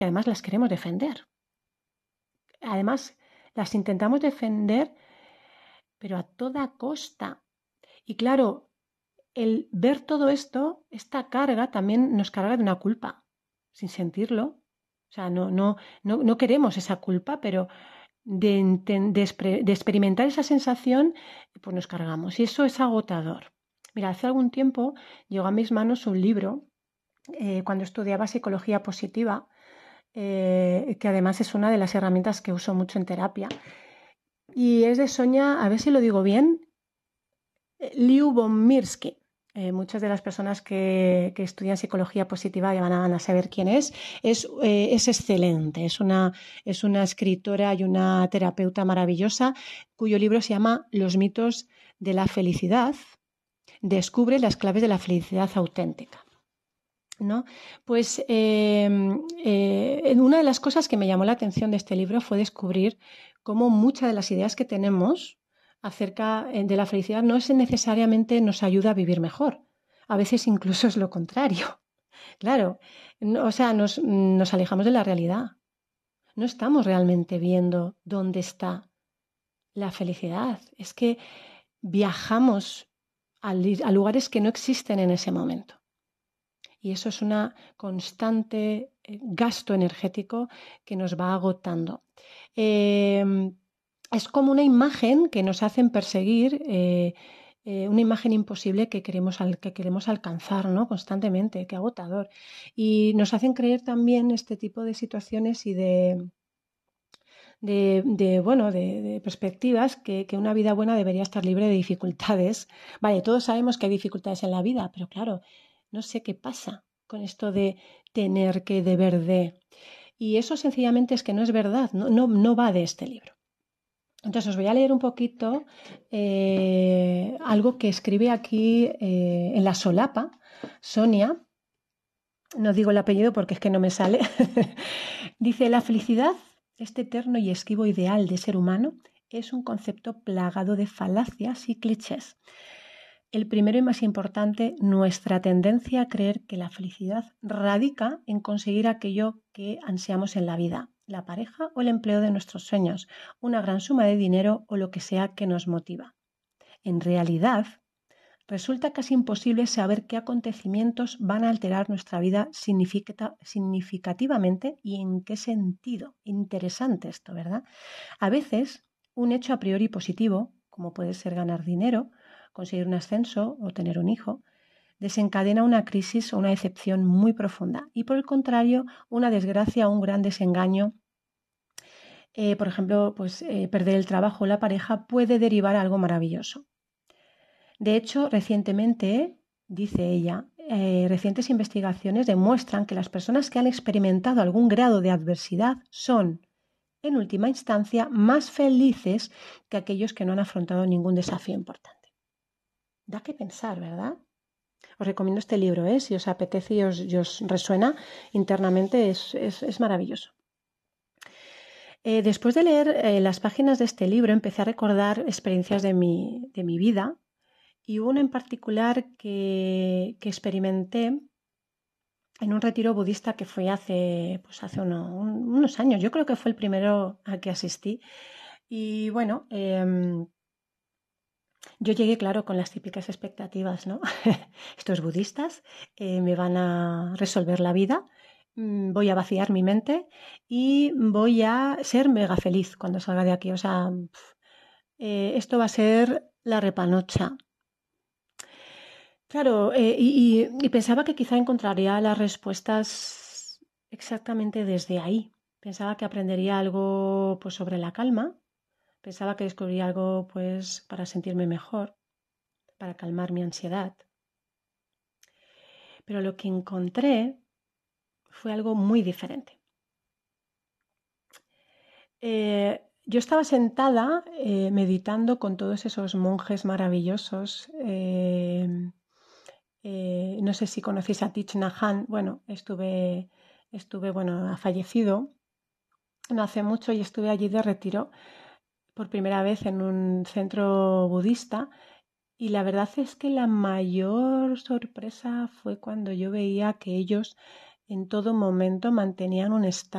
y además las queremos defender. Además, las intentamos defender, pero a toda costa. Y claro, el ver todo esto, esta carga, también nos carga de una culpa, sin sentirlo. O sea, no queremos esa culpa, pero de experimentar esa sensación, pues nos cargamos. Y eso es agotador. Mira, hace algún tiempo llegó a mis manos un libro, cuando estudiaba psicología positiva, que además es una de las herramientas que uso mucho en terapia. Y es de Sonia, a ver si lo digo bien, Lyubomirsky. Muchas de las personas que estudian psicología positiva ya van a saber quién es. Es excelente, es una escritora y una terapeuta maravillosa cuyo libro se llama Los mitos de la felicidad. Descubre las claves de la felicidad auténtica, ¿no? Pues una de las cosas que me llamó la atención de este libro fue descubrir cómo muchas de las ideas que tenemos acerca de la felicidad no es necesariamente nos ayuda a vivir mejor. A veces incluso es lo contrario. Claro, o sea, nos alejamos de la realidad. No estamos realmente viendo dónde está la felicidad. Es que viajamos a lugares que no existen en ese momento. Y eso es una constante gasto energético que nos va agotando. Es como una imagen que nos hacen perseguir, una imagen imposible que queremos alcanzar, ¿no? Constantemente, qué agotador. Y nos hacen creer también este tipo de situaciones y de perspectivas que una vida buena debería estar libre de dificultades. Vale, todos sabemos que hay dificultades en la vida, pero claro, no sé qué pasa con esto de tener que, deber de. Y eso sencillamente es que no es verdad, no va de este libro. Entonces os voy a leer un poquito algo que escribe aquí en la solapa Sonia. No digo el apellido porque es que no me sale. Dice, la felicidad, este eterno y esquivo ideal de ser humano, es un concepto plagado de falacias y clichés. El primero y más importante, nuestra tendencia a creer que la felicidad radica en conseguir aquello que ansiamos en la vida, la pareja o el empleo de nuestros sueños, una gran suma de dinero o lo que sea que nos motiva. En realidad, resulta casi imposible saber qué acontecimientos van a alterar nuestra vida significativamente y en qué sentido. Interesante esto, ¿verdad? A veces, un hecho a priori positivo, como puede ser ganar dinero, conseguir un ascenso o tener un hijo, desencadena una crisis o una decepción muy profunda y, por el contrario, una desgracia o un gran desengaño, por ejemplo, perder el trabajo o la pareja, puede derivar a algo maravilloso. De hecho, recientemente, dice ella, recientes investigaciones demuestran que las personas que han experimentado algún grado de adversidad son, en última instancia, más felices que aquellos que no han afrontado ningún desafío importante. Da que pensar, ¿verdad? Os recomiendo este libro, si os apetece y os resuena internamente, es maravilloso. Después de leer las páginas de este libro, empecé a recordar experiencias de mi vida. Y hubo una en particular que experimenté en un retiro budista que fue hace unos años. Yo creo que fue el primero al que asistí. Y bueno, yo llegué, claro, con las típicas expectativas, ¿no? Estos budistas me van a resolver la vida, voy a vaciar mi mente y voy a ser mega feliz cuando salga de aquí. O sea, esto va a ser la repanocha. Claro, y pensaba que quizá encontraría las respuestas exactamente desde ahí. Pensaba que aprendería algo pues, sobre la calma, pensaba que descubriría algo pues, para sentirme mejor, para calmar mi ansiedad. Pero lo que encontré fue algo muy diferente. Yo estaba sentada meditando con todos esos monjes maravillosos. No sé si conocéis a Thich Nhat Hanh. Bueno, ha fallecido no hace mucho y estuve allí de retiro por primera vez en un centro budista y la verdad es que la mayor sorpresa fue cuando yo veía que ellos en todo momento mantenían un estado